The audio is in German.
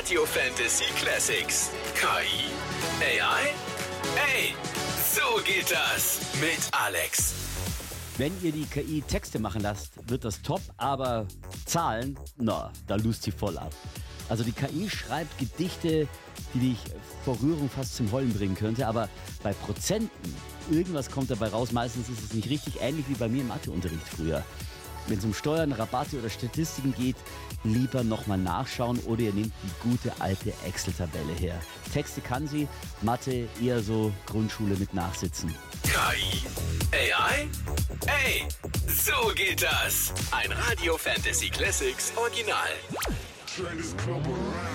Radio Fantasy Classics. KI? AI? Ey, so geht das mit Alex. Wenn ihr die KI Texte machen lasst, wird das top, aber Zahlen, da lust sie voll ab. Also die KI schreibt Gedichte, die dich vor Rührung fast zum Heulen bringen könnte, aber bei Prozenten, irgendwas kommt dabei raus. Meistens ist es nicht richtig, ähnlich wie bei mir im Matheunterricht früher. Wenn es um Steuern, Rabatte oder Statistiken geht, lieber nochmal nachschauen oder ihr nehmt die gute alte Excel-Tabelle her. Texte kann sie, Mathe eher so Grundschule mit Nachsitzen. KI? AI? Ey, so geht das. Ein Radio Fantasy Classics Original.